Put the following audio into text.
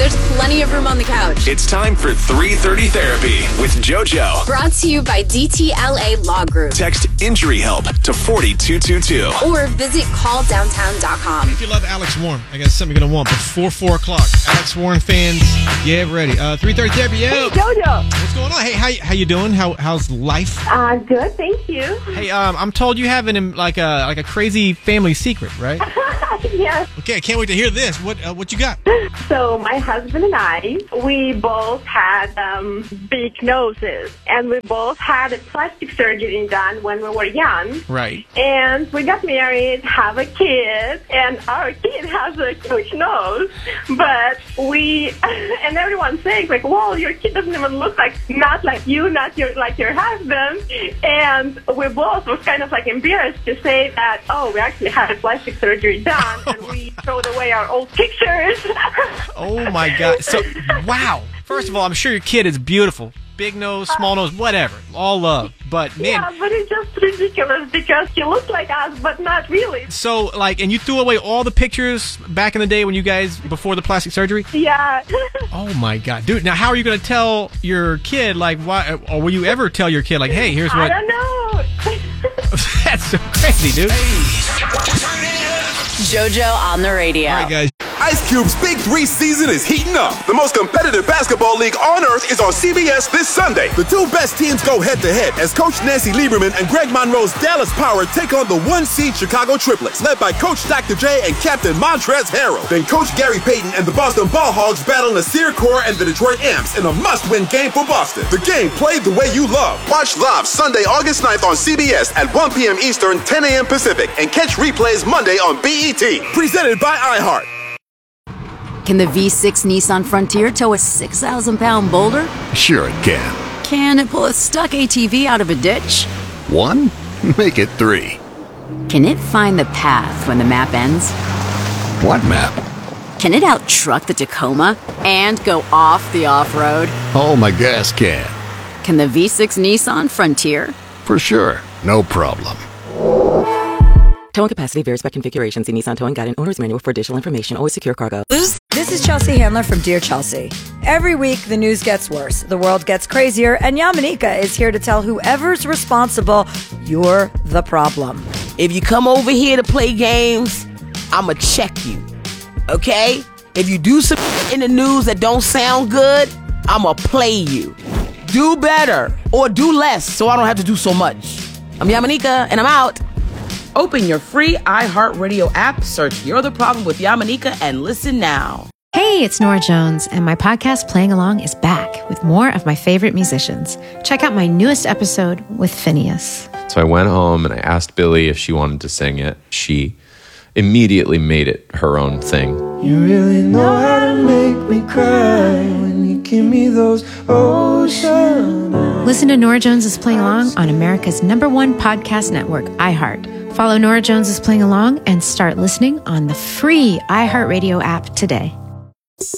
there's plenty of room on the couch. It's time for 3:30 Therapy with JoJo. Brought to you by DTLA Law Group. Text injury help to 40222. Or visit calldowntown.com. If you love Alex Warren, I guess something you're going to want before 4 o'clock. Alex Warren fans, get ready. 3:30 Therapy, yo. JoJo. What's going on? Hey, how you doing? How's life? Good, thank you. Hey, I'm told you have like a crazy family secret, right? Yes. Okay, I can't wait to hear this. What you got? So my husband and I, we both had big noses, and we both had a plastic surgery done when we were young. Right. And we got married, have a kid, and our kid has a huge nose. But and everyone's saying like, "Well, your kid doesn't even look not like you, not like your husband." And we both was kind of like embarrassed to say that, "Oh, we actually had a plastic surgery done." And we throw away our old pictures. Oh my God! So, wow. First of all, I'm sure your kid is beautiful. Big nose, small nose, whatever. All love. But man, yeah, but it's just ridiculous because he looks like us, but not really. So, and you threw away all the pictures back in the day when you guys before the plastic surgery? Yeah. Oh my God, dude! Now, how are you going to tell your kid why? Or will you ever tell your kid hey, here's what? I don't know. That's so crazy, dude. JoJo on the radio. All right, guys. Ice Cube's Big 3 season is heating up. The most competitive basketball league on earth is on CBS this Sunday. The two best teams go head-to-head as Coach Nancy Lieberman and Greg Monroe's Dallas Power take on the 1-seed Chicago Triplets, led by Coach Dr. J and Captain Montrezl Harrell. Then Coach Gary Payton and the Boston Ball Hogs battle Nasir Kaur and the Detroit Amps in a must-win game for Boston. The game played the way you love. Watch live Sunday, August 9th on CBS at 1 p.m. Eastern, 10 a.m. Pacific, and catch replays Monday on BET. Presented by iHeart. Can the V6 Nissan Frontier tow a 6,000-pound boulder? Sure it can. Can it pull a stuck ATV out of a ditch? 1? Make it 3. Can it find the path when the map ends? What map? Can it out-truck the Tacoma and go off the off-road? Oh, my gas can. Can the V6 Nissan Frontier? For sure. No problem. Towing capacity varies by configuration. See Nissan Towing Guide and Owner's Manual for additional information. Always secure cargo. This is Chelsea Handler from Dear Chelsea. Every week, the news gets worse, the world gets crazier, and Yamanika is here to tell whoever's responsible, you're the problem. If you come over here to play games, I'ma check you, okay? If you do some in the news that don't sound good, I'ma play you. Do better or do less so I don't have to do so much. I'm Yamanika, and I'm out. Open your free iHeartRadio app, search You're the Problem with Yamanika, and listen now. Hey, it's Nora Jones, and my podcast Playing Along is back with more of my favorite musicians. Check out my newest episode with Phineas. So I went home and I asked Billy if she wanted to sing it. She immediately made it her own thing. You really know how to make me cry when you give me those ocean eyes. Listen to Nora Jones is Playing Along on America's #1 podcast network, iHeart. Follow Nora Jones is Playing Along and start listening on the free iHeartRadio app today.